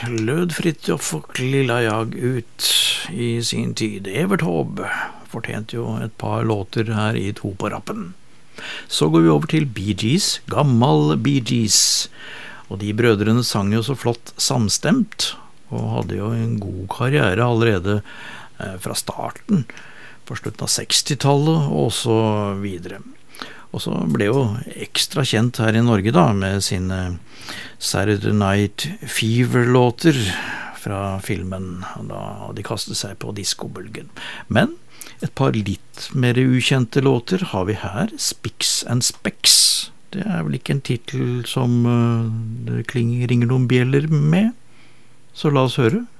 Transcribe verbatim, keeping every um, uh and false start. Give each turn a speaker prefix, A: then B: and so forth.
A: lød Fridtjof og Lilla Jag ut i sin tid. Evert Taube fortjente jo et par låter her i To på rappen. Så går vi over til Bee Gees, gammal Bee Gees. Og de brødrene sang jo så flott samstemt, og hadde jo en god karriere allerede eh, fra starten, på slutten av sekstitallet og så videre. Og så ble jo ekstra kjent her i Norge da, med sine Saturday Night Fever-låter fra filmen, da de kastet seg på diskobølgen. Men et par litt mer ukjente låter har vi her, Spix and Specs. Det er vel ikke en titel som uh, det klinger, ringer noen bjeller med, så la oss høre.